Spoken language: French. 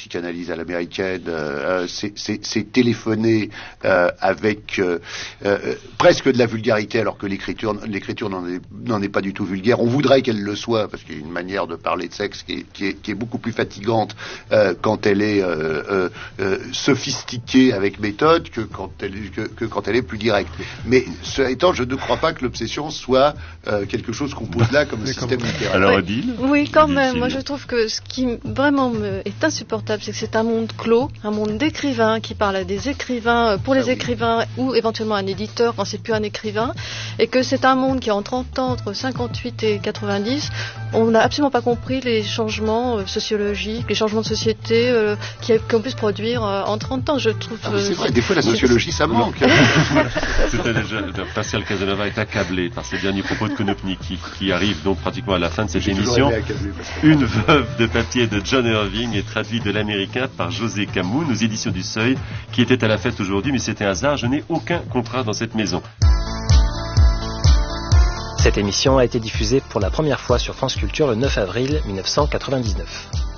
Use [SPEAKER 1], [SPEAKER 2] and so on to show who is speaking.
[SPEAKER 1] psychanalyse à l'américaine, c'est téléphoner avec presque de la vulgarité, alors que l'écriture n'en est pas du tout vulgaire. On voudrait qu'elle le soit, parce qu'il y a une manière de parler de sexe qui est beaucoup plus fatigante quand elle est sophistiquée avec méthode que quand elle est plus directe. Mais cela étant, je ne crois pas que l'obsession soit quelque chose qu'on pose là comme système littéraire.
[SPEAKER 2] Alors Odile ?
[SPEAKER 3] Oui, quand même. Moi, je trouve que ce qui vraiment est insupportable, c'est que c'est un monde clos, un monde d'écrivains qui parle à des écrivains, pour les écrivains, ou éventuellement un éditeur quand c'est plus un écrivain, et que c'est un monde qui en 30 ans, entre 58 et 90, on n'a absolument pas compris les changements sociologiques, les changements de société qu'on puisse produire en 30 ans. Je trouve.
[SPEAKER 1] C'est vrai, des fois la sociologie, ça manque.
[SPEAKER 2] Pascal Casanova est accablé par ces derniers propos de Konopnicki, qui arrive donc pratiquement à la fin de cette émission. Une veuve de papier de John Irving est traduite de l'américain par José Camus, aux éditions du Seuil, qui était à la fête aujourd'hui, mais c'était un hasard, je n'ai aucun contrat dans cette maison.
[SPEAKER 4] Cette émission a été diffusée pour la première fois sur France Culture le 9 avril 1999.